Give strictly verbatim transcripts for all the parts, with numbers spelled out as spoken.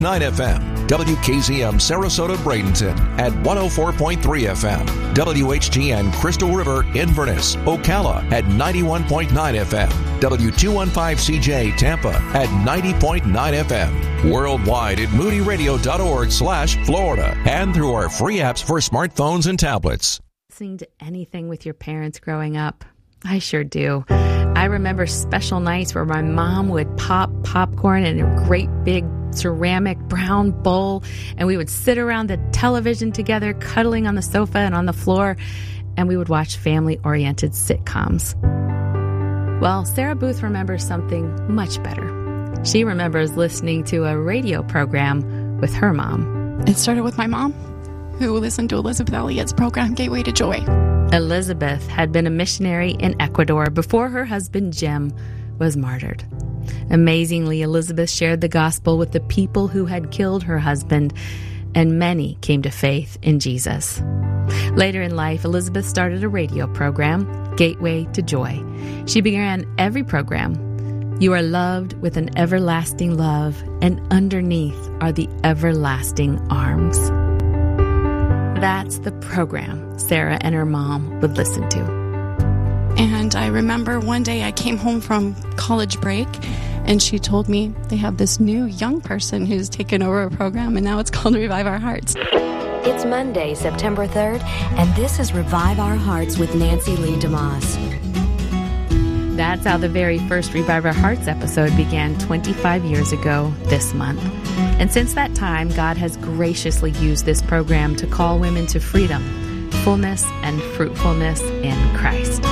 nine F M, W K Z M Sarasota Bradenton at one oh four point three F M, W H G N Crystal River Inverness, Ocala at ninety-one point nine F M, W two fifteen C J Tampa at ninety point nine F M, worldwide at moodyradio.org slash Florida, and through our free apps for smartphones and tablets. Listening to anything with your parents growing up? I sure do. I remember special nights where my mom would pop popcorn in a great big ceramic brown bowl, and we would sit around the television together, cuddling on the sofa and on the floor, and we would watch family-oriented sitcoms. Well, Sarah Booth remembers something much better. She remembers listening to a radio program with her mom. It started with my mom, who listened to Elizabeth Elliot's program, Gateway to Joy. Elizabeth had been a missionary in Ecuador before her husband Jim was martyred. Amazingly, Elizabeth shared the gospel with the people who had killed her husband, and many came to faith in Jesus. Later in life, Elizabeth started a radio program, Gateway to Joy. She began every program, "You are loved with an everlasting love, and underneath are the everlasting arms." That's the program Sarah and her mom would listen to. And I remember one day I came home from college break, and she told me they have this new young person who's taken over a program, and now it's called Revive Our Hearts. It's Monday, September third, and this is Revive Our Hearts with Nancy Lee DeMoss. That's how the very first Revive Our Hearts episode began twenty-five years ago this month. And since that time, God has graciously used this program to call women to freedom, fullness, and fruitfulness in Christ.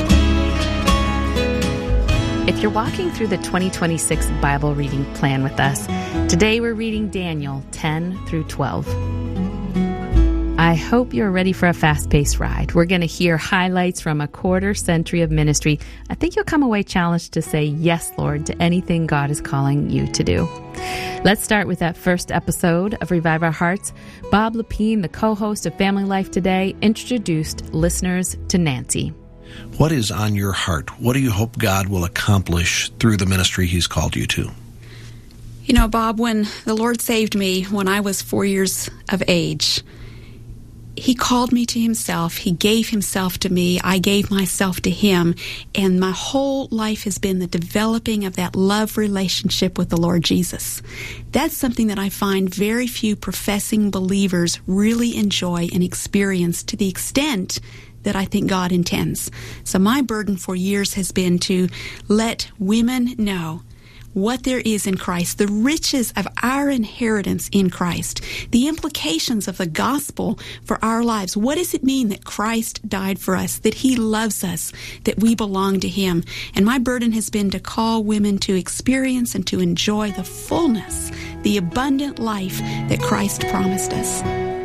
If you're walking through the twenty twenty-six Bible reading plan with us, today we're reading Daniel ten through twelve. I hope you're ready for a fast-paced ride. We're going to hear highlights from a quarter century of ministry. I think you'll come away challenged to say yes, Lord, to anything God is calling you to do. Let's start with that first episode of Revive Our Hearts. Bob Lepine, the co-host of Family Life Today, introduced listeners to Nancy. What is on your heart? What do you hope God will accomplish through the ministry He's called you to? You know, Bob, when the Lord saved me when I was four years of age, He called me to Himself. He gave Himself to me. I gave myself to Him. And my whole life has been the developing of that love relationship with the Lord Jesus. That's something that I find very few professing believers really enjoy and experience to the extent that I think God intends. So my burden for years has been to let women know what there is in Christ, the riches of our inheritance in Christ, the implications of the gospel for our lives. What does it mean that Christ died for us, that He loves us, that we belong to Him? And my burden has been to call women to experience and to enjoy the fullness, the abundant life that Christ promised us.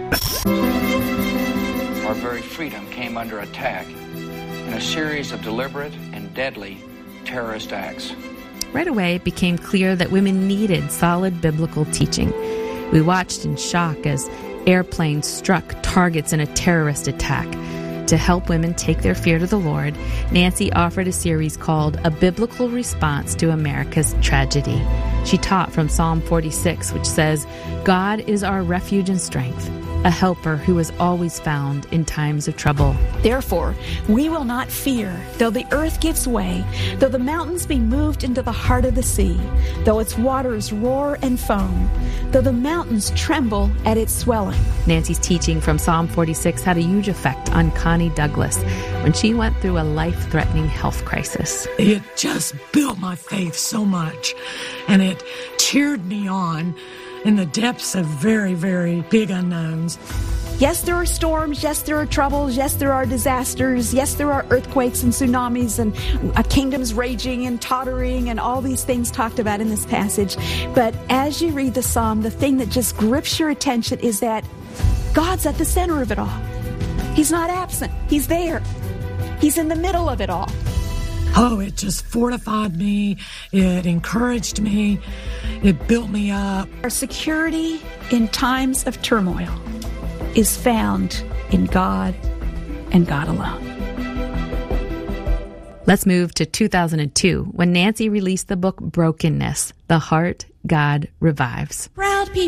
Our very freedom came under attack in a series of deliberate and deadly terrorist acts. Right away, it became clear that women needed solid biblical teaching. We watched in shock as airplanes struck targets in a terrorist attack. To help women take their fear to the Lord, Nancy offered a series called A Biblical Response to America's Tragedy. She taught from Psalm forty-six, which says, "God is our refuge and strength, a helper who is always found in times of trouble." Therefore, we will not fear, though the earth gives way, though the mountains be moved into the heart of the sea, though its waters roar and foam, though the mountains tremble at its swelling. Nancy's teaching from Psalm forty-six had a huge effect on Connie Douglas when she went through a life-threatening health crisis. It just built my faith so much, and it cheered me on in the depths of very, very big unknowns. Yes, there are storms. Yes, there are troubles. Yes, there are disasters. Yes, there are earthquakes and tsunamis and uh, kingdoms raging and tottering and all these things talked about in this passage. But as you read the psalm, the thing that just grips your attention is that God's at the center of it all. He's not absent. He's there. He's in the middle of it all. Oh, it just fortified me. It encouraged me. It built me up. Our security in times of turmoil is found in God and God alone. Let's move to two thousand two, when Nancy released the book Brokenness, The Heart God revives. Proud people.